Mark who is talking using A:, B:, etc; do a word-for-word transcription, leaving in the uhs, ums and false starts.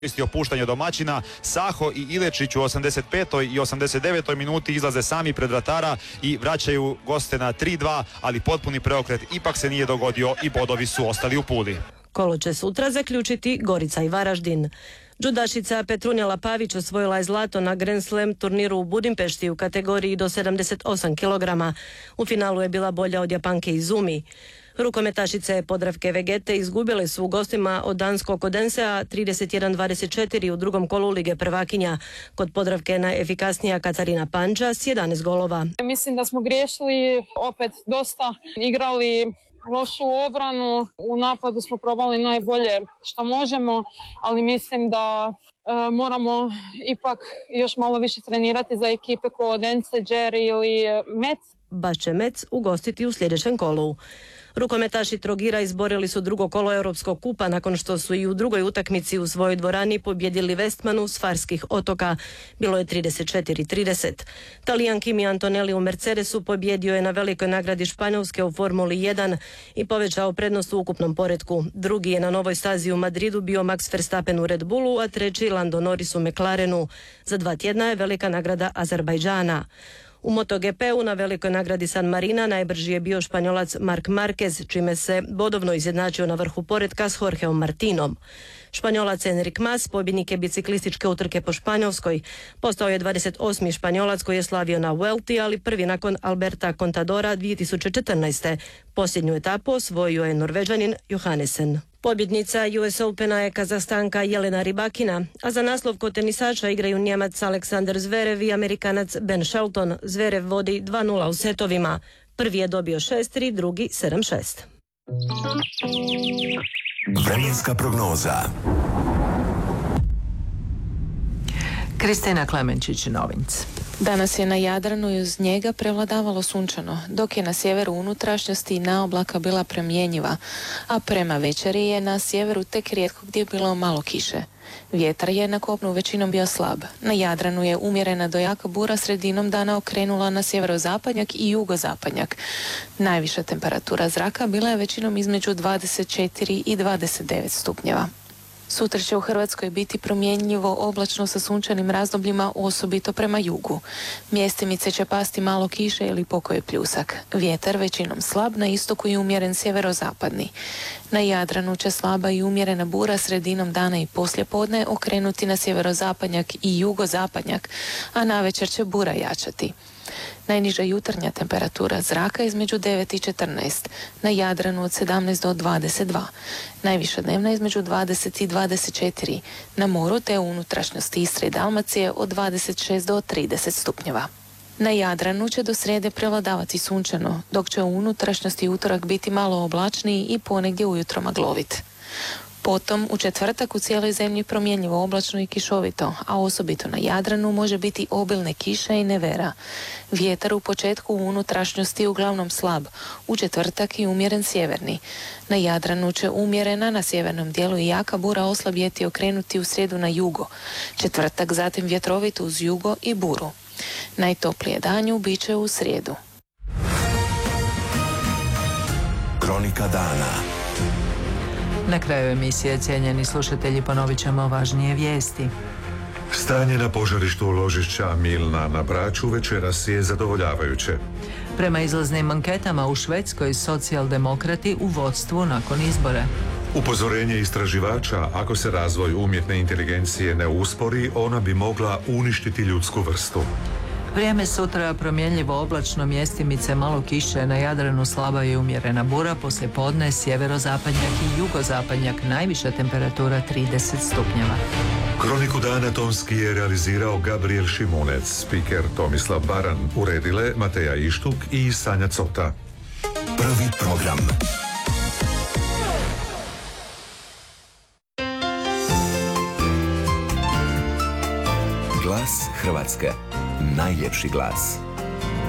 A: Isti opuštanje domaćina, Saho i Ilečić u osamdeset petoj i osamdeset devetoj minuti izlaze sami pred vratara i vraćaju goste na tri dva, ali potpuni preokret ipak se nije dogodio i bodovi su ostali u Puli.
B: Kolo će sutra zaključiti Gorica i Varaždin. Džudašica Petrunjela Pavić osvojila je zlato na Grand Slam turniru u Budimpešti u kategoriji do sedamdeset osam kilograma. U finalu je bila bolja od Japanke Izumi. Rukometašice Podravke Vegete izgubile su u gostima od danskog Odensea trideset jedan dvadeset četiri u drugom kolu Lige prvakinja. Kod Podravke najefikasnija Katarina Panđa s jedanaest golova.
C: Mislim da smo griješili opet dosta, igrali lošu obranu, u napadu smo probali najbolje što možemo, ali mislim da e, moramo ipak još malo više trenirati za ekipe kao Odense, Jerry ili Metz.
B: Baš će Metz ugostiti u sljedećem kolu. Rukometaši Trogira izborili su drugo kolo Europskog kupa nakon što su i u drugoj utakmici u svojoj dvorani pobjedili Vestmanu s Farskih otoka. Bilo je trideset četiri trideset. Talijan Kimi Antonelli u Mercedesu pobjedio je na velikoj nagradi Španjolske u Formuli jedan i povećao prednost u ukupnom poretku. Drugi je na novoj stazi u Madridu bio Max Verstappen u Red Bullu, a treći Lando Norris u McLarenu. Za dva tjedna je velika nagrada Azerbajdžana. U MotoGP-u na velikoj nagradi San Marina najbrži je bio Španjolac Marc Marquez, čime se bodovno izjednačio na vrhu poretka s Jorgeom Martinom. Španjolac Enric Mas, pobjednik je biciklističke utrke po Španjolskoj. Postao je dvadeset osmi Španjolac koji je slavio na Vuelti, ali prvi nakon Alberta Contadora dvije tisuće četrnaeste. Posljednju etapu osvojio je Norvežanin Johannesen. Pobjednica U S Opena je Kazahstanka Jelena Rybakina, a za naslov kod tenisača igraju Njemac Alexander Zverev i Amerikanac Ben Shelton. Zverev vodi dva nula u setovima. Prvi je dobio šest tri, drugi sedam šest.
D: Vremenska prognoza.
E: Kristina Klemenčić-Novinc.
F: Danas je na Jadranu i uz njega prevladavalo sunčano, dok je na sjeveru unutrašnjosti na oblaka bila promjenjiva, a prema večeri je na sjeveru tek rijetko gdje bilo malo kiše. Vjetar je na kopnu većinom bio slab. Na Jadranu je umjerena do jaka bura sredinom dana okrenula na sjeverozapadnjak i jugozapadnjak. Najviša temperatura zraka bila je većinom između dvadeset četiri i dvadeset devet stupnjeva. Sutra će u Hrvatskoj biti promjenjivo oblačno sa sunčanim razdobljima, osobito prema jugu. Mjestimice će pasti malo kiše ili pokoji pljusak. Vjetar većinom slab, na istoku i umjeren sjeverozapadni. Na Jadranu će slaba i umjerena bura sredinom dana i poslijepodne okrenuti na sjeverozapadnjak i jugozapadnjak, a navečer će bura jačati. Najniža jutarnja temperatura zraka između devet i četrnaest, na Jadranu od sedamnaest do dvadeset dva, najviša dnevna između dvadeset i dvadeset četiri, na moru te u unutrašnjosti Istre i Dalmacije od dvadeset šest do trideset stupnjeva. Na Jadranu će do srijede prevladavati sunčano, dok će u unutrašnjosti utorak biti malo oblačniji i ponegdje ujutro maglovit. Potom u četvrtak u cijeloj zemlji promjenjivo oblačno i kišovito, a osobito na Jadranu može biti obilne kiše i nevera. Vjetar u početku u unutrašnjosti uglavnom slab, u četvrtak i umjeren sjeverni. Na Jadranu će umjerena, na sjevernom dijelu i jaka bura oslabjeti i okrenuti u srijedu na jugo. Četvrtak zatim vjetrovit uz jugo i buru. Najtoplije danju bit će u srijedu.
D: Kronika dana.
E: Na kraju emisije, cijenjeni slušatelji, ponovit ćemo važnije vijesti.
G: Stanje na požarištu ložišća Milna na Braču večeras je zadovoljavajuće.
E: Prema izlaznim anketama u Švedskoj, socijaldemokrati u vodstvu nakon izbora.
G: Upozorenje istraživača, ako se razvoj umjetne inteligencije ne uspori, ona bi mogla uništiti ljudsku vrstu.
E: Vrijeme sutra promjenjivo oblačno, mjestimice malo kiše, na Jadranu slaba i umjerena bura, poslije podne sjeverozapadnjak i jugozapadnjak, najviša temperatura trideset stupnjeva.
G: Kroniku dana tonski je realizirao Gabriel Šimunec, spiker Tomislav Baran, uredile Mateja Ištuk i Sanja Cota.
D: Prvi program. Glas Hrvatske. Najljepši glas.